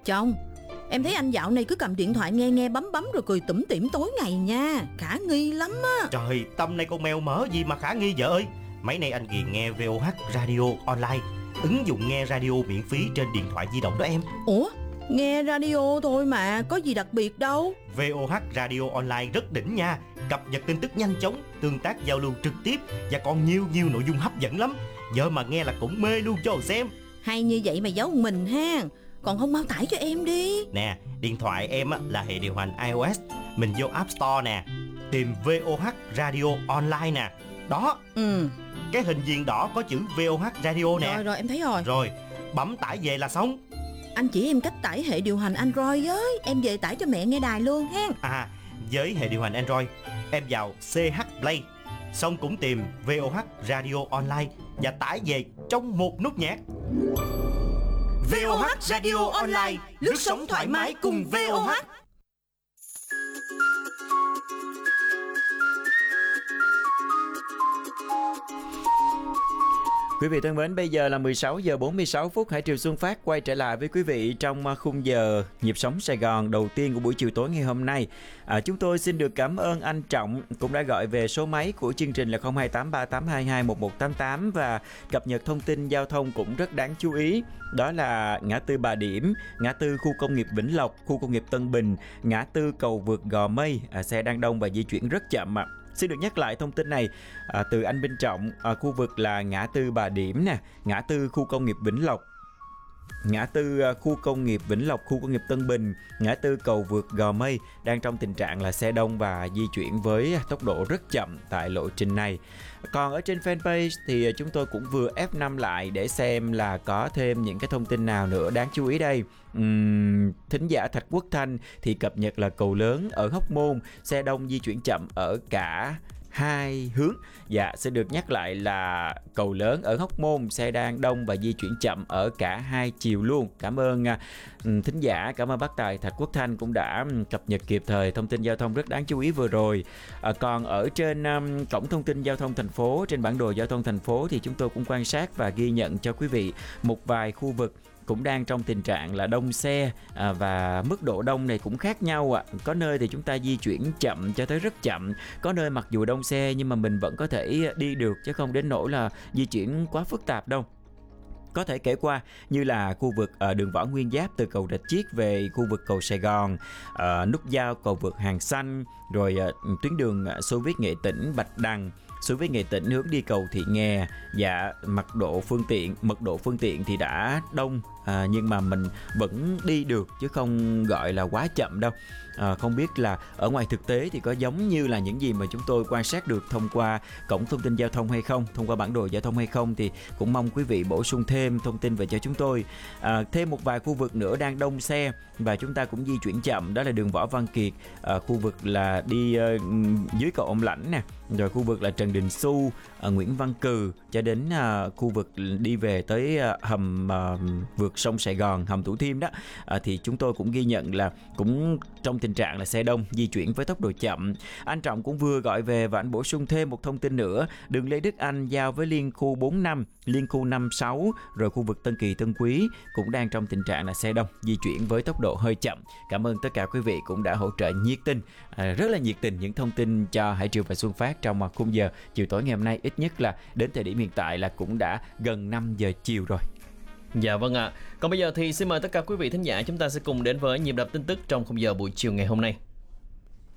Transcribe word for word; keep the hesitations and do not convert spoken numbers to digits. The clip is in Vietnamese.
Chồng, em thấy anh dạo này cứ cầm điện thoại nghe nghe bấm bấm rồi cười tủm tỉm tối ngày nha. Khả nghi lắm á. Trời, Tâm này con mèo mỡ gì mà khả nghi vợ ơi. Mấy nay anh ghiền nghe vê o hát Radio Online, ứng dụng nghe radio miễn phí trên điện thoại di động đó em. Ủa, nghe radio thôi mà, có gì đặc biệt đâu. vê o hát Radio Online rất đỉnh nha. Cập nhật tin tức nhanh chóng, tương tác giao lưu trực tiếp và còn nhiều nhiều nội dung hấp dẫn lắm. Vợ mà nghe là cũng mê luôn cho xem. Hay như vậy mà giấu mình ha. Còn không mau tải cho em đi. Nè, điện thoại em á, là hệ điều hành iOS. Mình vô App Store nè, tìm vê o hát Radio Online nè. Đó, Ừ. cái hình viền đỏ có chữ vê o hát Radio nè. Rồi rồi em thấy rồi. Rồi, bấm tải về là xong. Anh chỉ em cách tải hệ điều hành Android với. Em về tải cho mẹ nghe đài luôn ha. À, với hệ điều hành Android, em vào xê hát Play, xong cũng tìm vê o hát Radio Online và tải về trong một nút nhạc. vê o hát Radio Online, lướt sóng thoải mái cùng vê o hát. Quý vị thân mến, bây giờ là mười sáu giờ bốn mươi sáu phút. Hải Triều Xuân Phát quay trở lại với quý vị trong khung giờ Nhịp sống Sài Gòn đầu tiên của buổi chiều tối ngày hôm nay. À, chúng tôi xin được cảm ơn anh Trọng cũng đã gọi về số máy của chương trình là không hai tám ba tám hai hai một một tám tám và cập nhật thông tin giao thông cũng rất đáng chú ý. Đó là ngã tư Bà Điểm, ngã tư khu công nghiệp Vĩnh Lộc, khu công nghiệp Tân Bình, ngã tư cầu vượt Gò Mây, à, xe đang đông và di chuyển rất chậm ạ. À. Xin được nhắc lại thông tin này à, từ anh Minh Trọng, à, khu vực là ngã tư Bà Điểm nè, ngã tư khu công nghiệp Vĩnh Lộc, ngã tư à, khu công nghiệp Vĩnh Lộc, khu công nghiệp Tân Bình, ngã tư cầu vượt Gò Mây đang trong tình trạng là xe đông và di chuyển với tốc độ rất chậm tại lộ trình này. Còn ở trên fanpage thì chúng tôi cũng vừa ép năm lại để xem là có thêm những cái thông tin nào nữa đáng chú ý đây. Uhm, thính giả Thạch Quốc Thanh thì cập nhật là cầu lớn ở Hóc Môn, xe đông di chuyển chậm ở cả hai hướng. Dạ, sẽ được nhắc lại là cầu lớn ở Hóc Môn, xe đang đông và di chuyển chậm ở cả hai chiều luôn. Cảm ơn uh, thính giả, cảm ơn bác Tài Thạch Quốc Thanh cũng đã cập nhật kịp thời thông tin giao thông rất đáng chú ý vừa rồi. Uh, còn ở trên um, cổng thông tin giao thông thành phố, trên bản đồ giao thông thành phố thì chúng tôi cũng quan sát và ghi nhận cho quý vị một vài khu vực cũng đang trong tình trạng là đông xe, à, và mức độ đông này cũng khác nhau ạ. À. Có nơi thì chúng ta di chuyển chậm cho tới rất chậm, có nơi mặc dù đông xe nhưng mà mình vẫn có thể đi được chứ không đến nỗi là di chuyển quá phức tạp đâu. Có thể kể qua như là khu vực ở đường Võ Nguyên Giáp từ cầu Rạch Chiếc về khu vực cầu Sài Gòn, uh, nút giao cầu vượt Hàng Xanh, rồi uh, tuyến đường Xô Viết Nghệ Tĩnh Bạch Đằng, Xô Viết Nghệ Tĩnh hướng đi cầu Thị Nghè. Dạ, mật độ phương tiện mật độ phương tiện thì đã đông, à, nhưng mà mình vẫn đi được chứ không gọi là quá chậm đâu. À, không biết là ở ngoài thực tế thì có giống như là những gì mà chúng tôi quan sát được thông qua cổng thông tin giao thông hay không, thông qua bản đồ giao thông hay không, thì cũng mong quý vị bổ sung thêm thông tin về cho chúng tôi. À, thêm một vài khu vực nữa đang đông xe và chúng ta cũng di chuyển chậm, đó là đường Võ Văn Kiệt, à, khu vực là đi uh, dưới cầu Ông Lãnh nè, rồi khu vực là Trần Đình Xu, uh, Nguyễn Văn Cừ cho đến uh, khu vực đi về tới uh, hầm uh, vượt sông Sài Gòn, hầm Thủ Thiêm đó, uh, thì chúng tôi cũng ghi nhận là cũng trong tình trạng là xe đông di chuyển với tốc độ chậm. Anh Trọng cũng vừa gọi về và anh bổ sung thêm một thông tin nữa, đường Lê Đức Anh giao với liên khu bốn năm, liên khu năm sáu, rồi khu vực Tân Kỳ Tân Quý cũng đang trong tình trạng là xe đông di chuyển với tốc độ hơi chậm. Cảm ơn tất cả quý vị cũng đã hỗ trợ nhiệt tình, à, rất là nhiệt tình những thông tin cho Hải Triều và Xuân Phát trong một khung giờ chiều tối ngày hôm nay. Ít nhất là đến thời điểm hiện tại là cũng đã gần năm giờ chiều rồi. Dạ vâng ạ. À. Còn bây giờ thì xin mời tất cả quý vị thính giả chúng ta sẽ cùng đến với nhịp đập tin tức trong khung giờ buổi chiều ngày hôm nay.